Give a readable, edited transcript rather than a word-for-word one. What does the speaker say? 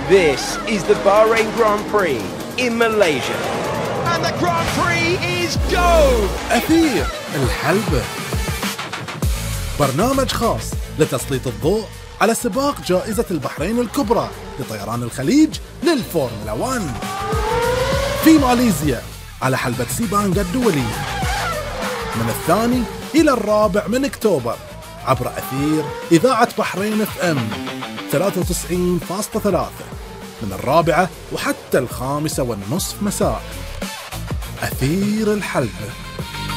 This is the Bahrain Grand Prix in Malaysia. And the Grand Prix is go! أثير الحلبة، برنامج خاص لتسليط الضوء على سباق جائزة البحرين الكبرى لطيران الخليج للفورمولا 1 في ماليزيا على حلبة سيبانغا الدولية من 2 إلى 4 من أكتوبر عبر أثير إذاعة بحرين FM 93.3 من 4 وحتى 5:30 مساء. أثير الحلبة.